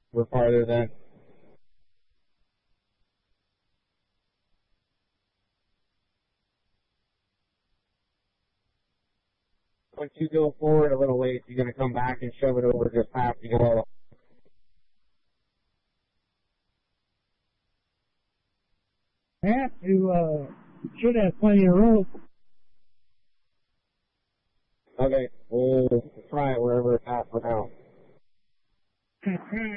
We're farther than. Once you go forward a little ways, you're going to come back and shove it over just past the wall. Should have plenty of rope. Okay, we'll try it wherever it's at for now.